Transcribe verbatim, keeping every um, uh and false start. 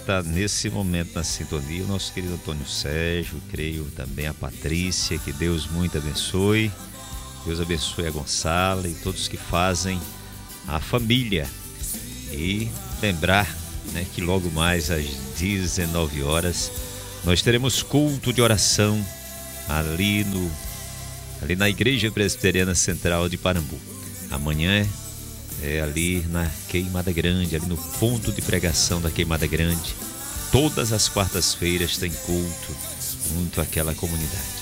está nesse momento na sintonia, o nosso querido Antônio Sérgio, creio também a Patrícia, que Deus muito abençoe. Deus abençoe a Gonçala e todos que fazem a família. E lembrar, né, que logo mais às dezenove horas nós teremos culto de oração ali, no, ali na Igreja Presbiteriana Central de Parambu. Amanhã é ali na Queimada Grande, ali no ponto de pregação da Queimada Grande. Todas as quartas-feiras tem culto junto àquela comunidade.